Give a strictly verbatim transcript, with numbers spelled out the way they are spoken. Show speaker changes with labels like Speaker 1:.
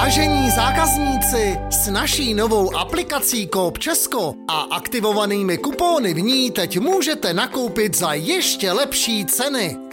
Speaker 1: Vážení zákazníci, s naší novou aplikací Coop Česko a aktivovanými kupóny v ní teď můžete nakoupit za ještě lepší ceny.